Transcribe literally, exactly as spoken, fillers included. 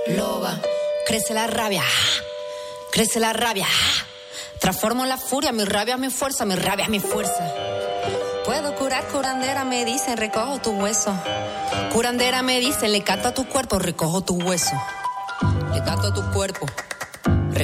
loba. Crece la rabia, crece la rabia. Transformo la furia, mi rabia es mi fuerza, mi rabia es mi fuerza. Puedo curar, curandera, me dicen, recojo tu hueso. Curandera me dicen, le canto a tu cuerpo, recojo tu hueso. Le canto a tu cuerpo,